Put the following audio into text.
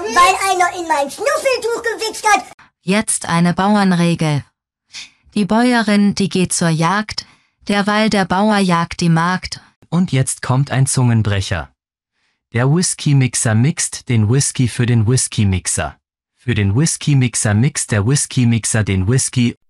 Weil einer in mein Schnuffeltuch gewichst hat. Jetzt eine Bauernregel. Die Bäuerin, die geht zur Jagd, derweil der Bauer jagt die Magd. Und jetzt kommt ein Zungenbrecher. Der Whisky-Mixer mixt den Whisky für den Whisky-Mixer. Für den Whisky-Mixer mixt der Whisky-Mixer den Whisky